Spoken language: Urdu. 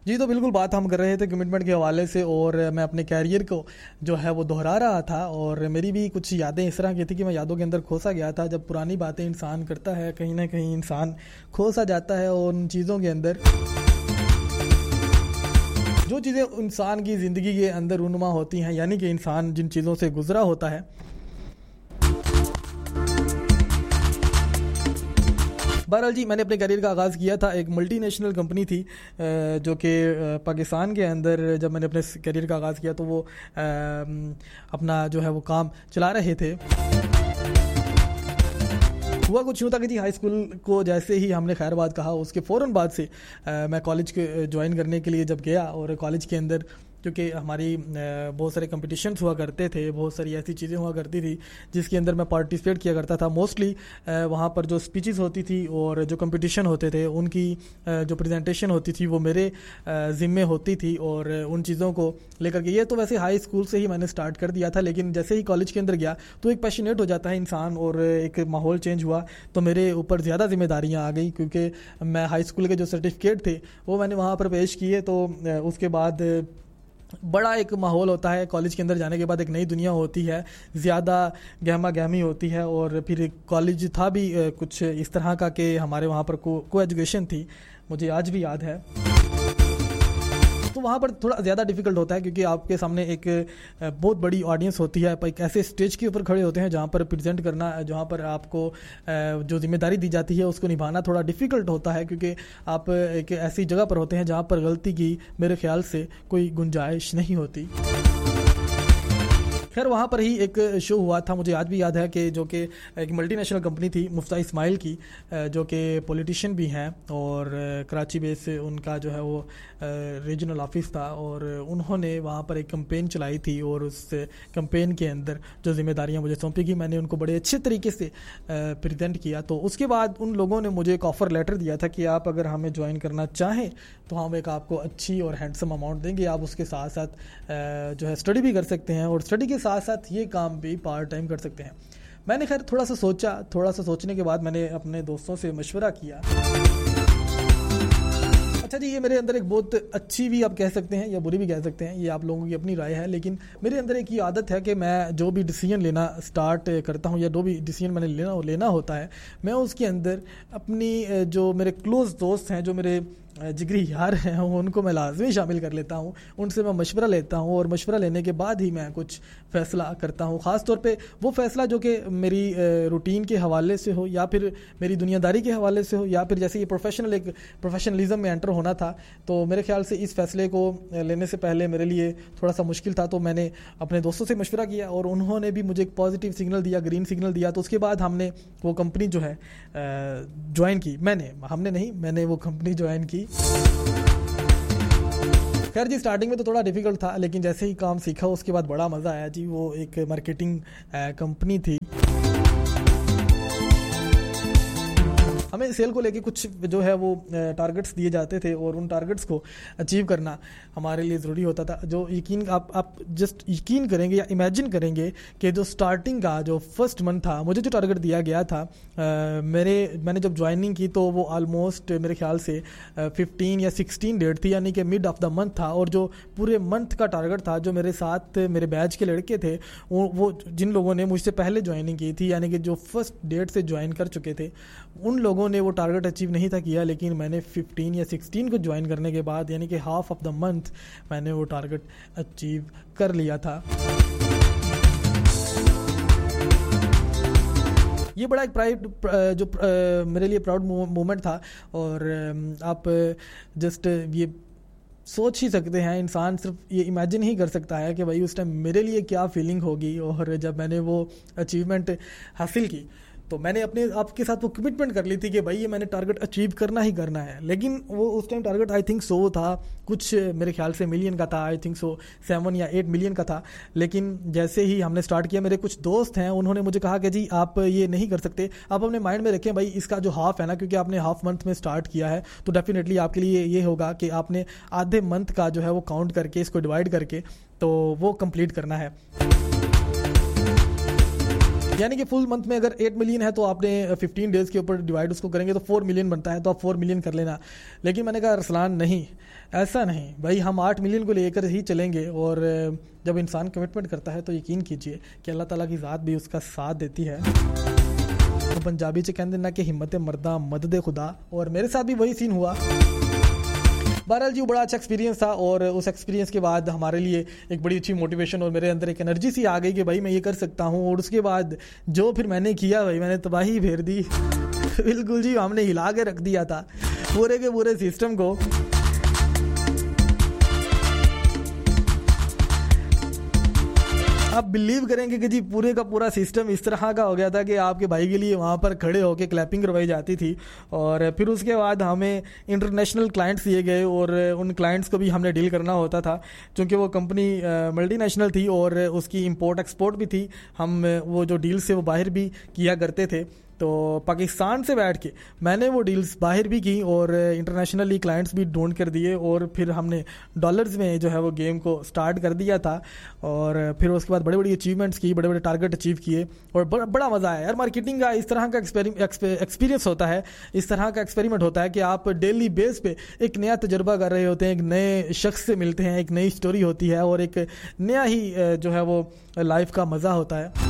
جی تو بالکل بات ہم کر رہے تھے کمٹمنٹ کے حوالے سے، اور میں اپنے کیریئر کو جو ہے وہ دہرا رہا تھا، اور میری بھی کچھ یادیں اس طرح کی تھی کہ میں یادوں کے اندر کھوسا گیا تھا. جب پرانی باتیں انسان کرتا ہے کہیں نہ کہیں انسان کھوسا جاتا ہے، اور ان چیزوں کے اندر جو چیزیں انسان کی زندگی کے اندر رونما ہوتی ہیں، یعنی کہ انسان جن چیزوں سے گزرا ہوتا ہے. بہرحال جی، میں نے اپنے کیریئر کا آغاز کیا تھا، ایک ملٹی نیشنل کمپنی تھی جو کہ پاکستان کے اندر. جب میں نے اپنے کیریئر کا آغاز کیا تو وہ اپنا جو ہے وہ کام چلا رہے تھے. ہوا کچھ یوں تھا کہ جی ہائی اسکول کو جیسے ہی ہم نے خیر بات کہا، اس کے فوراً بعد سے میں کالج جوائن کرنے کے لیے جب گیا، اور کالج کے اندر کیونکہ ہماری بہت سارے کمپٹیشنس ہوا کرتے تھے، بہت ساری ایسی چیزیں ہوا کرتی تھی جس کے اندر میں پارٹیسپیٹ کیا کرتا تھا. موسٹلی وہاں پر جو اسپیچز ہوتی تھی اور جو کمپٹیشن ہوتے تھے ان کی جو پریزنٹیشن ہوتی تھی وہ میرے ذمے ہوتی تھی، اور ان چیزوں کو لے کر کے یہ تو ویسے ہائی اسکول سے ہی میں نے سٹارٹ کر دیا تھا. لیکن جیسے ہی کالج کے اندر گیا تو ایک پیشنیٹ ہو جاتا ہے انسان، اور ایک ماحول چینج ہوا تو میرے اوپر زیادہ ذمہ داریاں آ گئیں، کیونکہ میں ہائی اسکول کے جو سرٹیفکیٹ تھے وہ میں نے وہاں پر پیش کیے. تو اس کے بعد بڑا ایک ماحول ہوتا ہے، کالج کے اندر جانے کے بعد ایک نئی دنیا ہوتی ہے، زیادہ گہما گہمی ہوتی ہے. اور پھر کالج تھا بھی کچھ اس طرح کا کہ ہمارے وہاں پر کو ایجوکیشن تھی، مجھے آج بھی یاد ہے. تو وہاں پر تھوڑا زیادہ ڈیفیکلٹ ہوتا ہے کیونکہ آپ کے سامنے ایک بہت بڑی آڈینس ہوتی ہے، ایک ایسے اسٹیج کے اوپر کھڑے ہوتے ہیں جہاں پر پریزنٹ کرنا، جہاں پر آپ کو جو ذمہ داری دی جاتی ہے اس کو نبھانا تھوڑا ڈیفیکلٹ ہوتا ہے، کیونکہ آپ ایک ایسی جگہ پر ہوتے ہیں جہاں پر غلطی کی میرے خیال سے کوئی گنجائش نہیں ہوتی. خیر وہاں پر ہی ایک شو ہوا تھا، مجھے آج بھی یاد ہے، کہ جو کہ ایک ملٹی نیشنل کمپنی تھی مفتاح اسماعیل کی، جو کہ پولیٹیشین بھی ہیں اور کراچی بیس سے ان کا جو ہے وہ ریجنل آفس تھا. اور انہوں نے وہاں پر ایک کمپین چلائی تھی، اور اس کمپین کے اندر جو ذمہ داریاں مجھے سونپی گئی میں نے ان کو بڑے اچھے طریقے سے پریزنٹ کیا. تو اس کے بعد ان لوگوں نے مجھے ایک آفر لیٹر دیا تھا کہ آپ اگر ہمیں جوائن کرنا چاہیں تو ہم ایک آپ کو اچھی اور ہینڈسم اماؤنٹ دیں گے، آپ اس کے ساتھ ساتھ جو ہے اسٹڈی بھی کر سکتے ہیں، اور اسٹڈی کے ساتھ ساتھ یہ کام بھی پارٹ ٹائم کر سکتے ہیں. میں نے خیر تھوڑا سا سوچنے کے بعد میں نے اپنے دوستوں سے مشورہ کیا. اچھا جی، یہ میرے اندر ایک بہت اچھی بھی آپ کہہ سکتے ہیں یا بری بھی کہہ سکتے ہیں، یہ آپ لوگوں کی اپنی رائے ہے، لیکن میرے اندر ایک یہ عادت ہے کہ میں جو بھی ڈیسیژن لینا سٹارٹ کرتا ہوں یا جو بھی ڈیسیژن میں نے لینا ہوتا ہے، میں اس کے اندر اپنی جو میرے کلوز دوست ہیں، جو میرے جگری یار ہیں، ان کو میں لازمی شامل کر لیتا ہوں، ان سے میں مشورہ لیتا ہوں، اور مشورہ لینے کے بعد ہی میں کچھ فیصلہ کرتا ہوں. خاص طور پہ وہ فیصلہ جو کہ میری روٹین کے حوالے سے ہو، یا پھر میری دنیا داری کے حوالے سے ہو، یا پھر جیسے یہ پروفیشنلزم میں انٹر ہونا تھا. تو میرے خیال سے اس فیصلے کو لینے سے پہلے میرے لیے تھوڑا سا مشکل تھا، تو میں نے اپنے دوستوں سے مشورہ کیا، اور انہوں نے بھی مجھے ایک پازیٹیو سگنل دیا، گرین سگنل دیا. تو اس کے بعد ہم نے وہ کمپنی جو ہے جوائن کی. میں نے وہ کمپنی جوائن کی. خیر جی، سٹارٹنگ میں تو تھوڑا ڈیفیکلٹ تھا، لیکن جیسے ہی کام سیکھا اس کے بعد بڑا مزہ آیا جی. وہ ایک مارکیٹنگ کمپنی تھی. ہمیں سیل کو لے کے کچھ جو ہے وہ ٹارگٹس دیے جاتے تھے، اور ان ٹارگٹس کو اچیو کرنا ہمارے لیے ضروری ہوتا تھا. جو آپ جسٹ یقین کریں گے یا امیجن کریں گے کہ جو سٹارٹنگ کا جو فرسٹ منتھ تھا، مجھے جو ٹارگٹ دیا گیا تھا، میں نے جب جوائننگ کی تو وہ آلموسٹ میرے خیال سے 15 یا 16 ڈیٹ تھی، یعنی کہ مڈ آف دا منتھ تھا. اور جو پورے منتھ کا ٹارگٹ تھا، جو میرے ساتھ میرے بیچ کے لڑکے تھے، وہ جن لوگوں نے مجھ سے پہلے جوائننگ کی تھی، یعنی کہ جو فرسٹ ڈیٹ سے جوائن کر چکے تھے، ان لوگوں نے وہ ٹارگٹ اچیو نہیں تھا کیا. لیکن میں نے 15 یا 16 کو جوائن کرنے کے بعد، یعنی کہ ہاف آف دا منتھ، میں نے وہ ٹارگٹ اچیو کر لیا تھا. یہ بڑا ایک جو میرے لیے پراؤڈ مومنٹ تھا. اور آپ جسٹ یہ سوچ ہی سکتے ہیں، انسان صرف یہ امیجن ہی کر سکتا ہے کہ بھائی اس ٹائم میرے لیے کیا فیلنگ ہوگی. اور جب میں نے وہ اچیومنٹ حاصل کی تو میں نے اپنے آپ کے ساتھ وہ کمٹمنٹ کر لی تھی کہ بھائی یہ میں نے ٹارگٹ اچیو کرنا ہی کرنا ہے. لیکن وہ اس time target I think so تھا، کچھ میرے خیال سے ملین کا تھا، آئی تھنک سو 7 یا 8 ملین کا تھا. لیکن جیسے ہی ہم نے سٹارٹ کیا، میرے کچھ دوست ہیں، انہوں نے مجھے کہا کہ جی آپ یہ نہیں کر سکتے، آپ اپنے مائنڈ میں رکھیں بھائی اس کا جو ہاف ہے نا، کیونکہ آپ نے ہاف منتھ میں سٹارٹ کیا ہے تو ڈیفینیٹلی آپ کے لیے یہ ہوگا کہ آپ نے آدھے منتھ کا جو ہے وہ کاؤنٹ کر کے، اس کو ڈیوائڈ کر کے تو وہ کمپلیٹ کرنا ہے. یعنی کہ فل منتھ میں اگر 8 ملین ہے تو آپ نے 15 ڈیز کے اوپر ڈیوائڈ اس کو کریں گے تو 4 ملین بنتا ہے, تو آپ 4 ملین کر لینا. لیکن میں نے کہا ارسلان نہیں, ایسا نہیں بھائی, ہم 8 ملین کو لے کر ہی چلیں گے. اور جب انسان کمٹمنٹ کرتا ہے تو یقین کیجئے کہ اللہ تعالیٰ کی ذات بھی اس کا ساتھ دیتی ہے. تو پنجابی چ کہندے نا کہ ہمت مرداں مدد خدا, اور میرے ساتھ بھی وہی سین ہوا. بہرحال جی بڑا اچھا ایکسپیرینس تھا, اور اس ایکسپیرینس کے بعد ہمارے لیے ایک بڑی اچھی موٹیویشن اور میرے اندر ایک انرجی سی آ گئی کہ بھائی میں یہ کر سکتا ہوں. اور اس کے بعد جو پھر میں نے کیا بھائی, میں نے تباہی پھیر دی. بالکل جی, ہم نے ہلا کے رکھ دیا تھا پورے کے پورے سسٹم کو. آپ بلیو کریں گے کہ جی پورے کا پورا سسٹم اس طرح کا ہو گیا تھا کہ آپ کے بھائی کے لیے وہاں پر کھڑے ہو کے کلیپنگ کروائی جاتی تھی. اور پھر اس کے بعد ہمیں انٹرنیشنل کلائنٹس دیے گئے, اور ان کلائنٹس کو بھی ہم نے ڈیل کرنا ہوتا تھا چونکہ وہ کمپنی ملٹی نیشنل تھی اور اس کی امپورٹ ایکسپورٹ بھی تھی. ہم وہ جو ڈیلز سے وہ باہر بھی کیا کرتے تھے, تو پاکستان سے بیٹھ کے میں نے وہ ڈیلز باہر بھی کی اور انٹرنیشنلی کلائنٹس بھی ڈونٹ کر دیے. اور پھر ہم نے ڈالرز میں جو ہے وہ گیم کو سٹارٹ کر دیا تھا, اور پھر اس کے بعد بڑی بڑی اچیومنٹس کی, بڑے بڑے ٹارگٹ اچیو کیے, اور بڑا مزہ آیا یار. مارکیٹنگ کا اس طرح کا ایکسپیرینس ہوتا ہے, اس طرح کا ایکسپیریمنٹ ہوتا ہے کہ آپ ڈیلی بیس پہ ایک نیا تجربہ کر رہے ہوتے ہیں, ایک نئے شخص سے ملتے ہیں, ایک نئی اسٹوری ہوتی ہے, اور ایک نیا ہی جو ہے وہ لائف کا مزہ ہوتا ہے.